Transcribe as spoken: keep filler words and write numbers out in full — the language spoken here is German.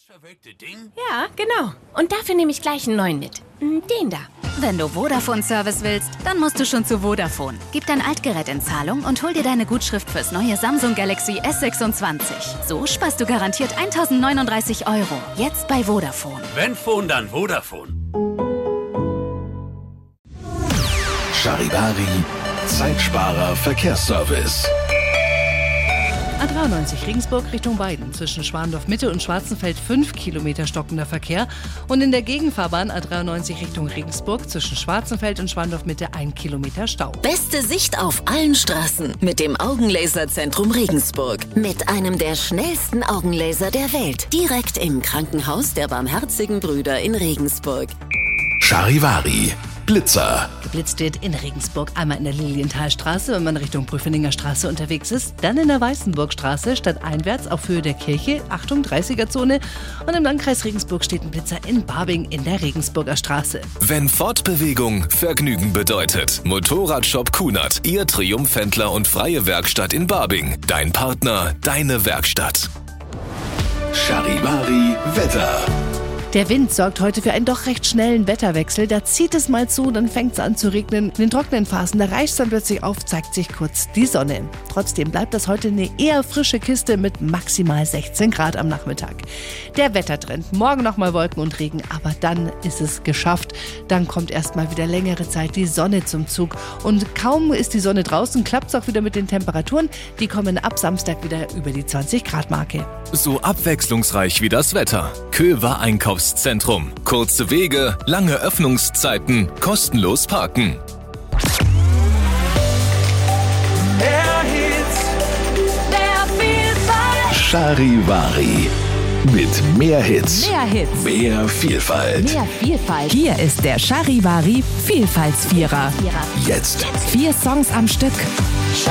verwirkte Ding? Ja, genau. Und dafür nehme ich gleich einen neuen mit. Den da. Wenn du Vodafone-Service willst, dann musst du schon zu Vodafone. Gib dein Altgerät in Zahlung und hol dir deine Gutschrift fürs neue Samsung Galaxy S sechsundzwanzig. So sparst du garantiert eintausendneununddreißig Euro. Jetzt bei Vodafone. Wenn Phone, dann Vodafone. Charivari, Zeitsparer Verkehrsservice. A dreiundneunzig Regensburg Richtung Weiden. Zwischen Schwandorf Mitte und Schwarzenfeld fünf Kilometer stockender Verkehr. Und in der Gegenfahrbahn A dreiundneunzig Richtung Regensburg zwischen Schwarzenfeld und Schwandorf Mitte ein Kilometer Stau. Beste Sicht auf allen Straßen mit dem Augenlaserzentrum Regensburg. Mit einem der schnellsten Augenlaser der Welt. Direkt im Krankenhaus der Barmherzigen Brüder in Regensburg. Charivari, Blitzer. Geblitzt wird in Regensburg einmal in der Lilienthalstraße, wenn man Richtung Prüfeninger Straße unterwegs ist. Dann in der Weißenburgstraße stadteinwärts auf Höhe der Kirche, Achtung, dreißiger-Zone. Und im Landkreis Regensburg steht ein Blitzer in Barbing in der Regensburger Straße. Wenn Fortbewegung Vergnügen bedeutet. Motorradshop Kunert, Ihr Triumphhändler und freie Werkstatt in Barbing. Dein Partner, deine Werkstatt. Charivari, Wetter. Der Wind sorgt heute für einen doch recht schnellen Wetterwechsel. Da zieht es mal zu, dann fängt es an zu regnen. In den trockenen Phasen, da reicht es dann plötzlich auf, zeigt sich kurz die Sonne. Trotzdem bleibt das heute eine eher frische Kiste mit maximal sechzehn Grad am Nachmittag. Der Wettertrend, morgen nochmal Wolken und Regen, aber dann ist es geschafft. Dann kommt erstmal wieder längere Zeit die Sonne zum Zug. Und kaum ist die Sonne draußen, klappt es auch wieder mit den Temperaturen. Die kommen ab Samstag wieder über die zwanzig Grad Marke. So abwechslungsreich wie das Wetter. Köver Einkaufszentrum. Kurze Wege, lange Öffnungszeiten, kostenlos parken. Mehr Hits, mehr Vielfalt. Charivari. Mit mehr Hits. Mehr Hits. Mehr Vielfalt. Mehr Vielfalt. Hier ist der Charivari Vielfaltsvierer. Jetzt. Vier Songs am Stück.